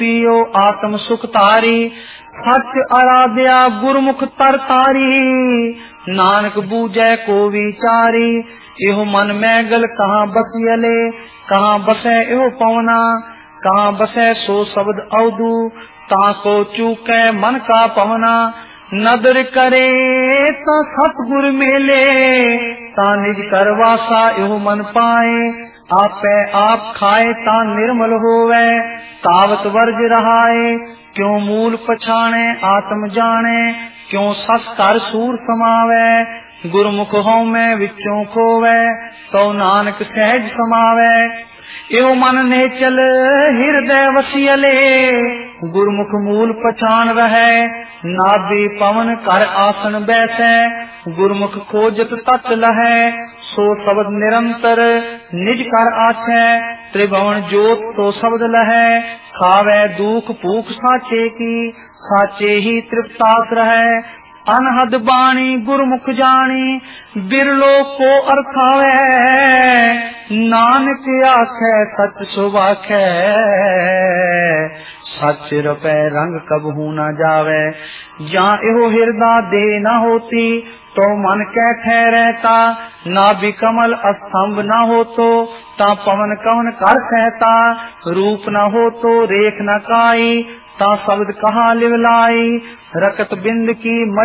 पियो आत्म सुख तारी, सच आराध्या गुरमुख तर तारी। नानक बूझे को विचारी, एहो मन मैगल कहाँ बसियले। कहाँ बसे एहो पवना, कहाँ बसे सो शब्द अवधु। ताको चूके मन का पवना, नदर करे ता सतगुर मेले। ता निज करवासा एहो मन पाए, आपे आप खाए ता निर्मल होवे। तावत वर्ज रहाए, क्यों मूल पछाणे आत्म जाने। क्यों सस कर सूर समावे, गुरमुख हों में विचों खोवे। तो नानक सहज समावे, एवं मन ने चल हृदय वसियले। गुरमुख मूल पछाण रहे, नाभि पवन कर आसन बैसे। गुरमुख खोजत तत् लहे, सो शब्द निरंतर निज कर आछे। त्रिभुवन जोत तो शब्द लहे, खावे दुख भूख साचे की। साचे ही तृप्तास रहे, अनहद बाणी गुरमुख जानी। बिरलो को अर्थावे, नानक आखे सच सुभाखे। सच रपे रंग कबहू न जावे, जहाँ एहो हृदय दे न होती। तो मन कै ठहरता, नाभि कमल स्तंभ न हो तो। ता पवन कवन कर सहता, रूप न हो तो रेख न काई। ता शब्द कहाँ लिवलाई, रकत बिंद की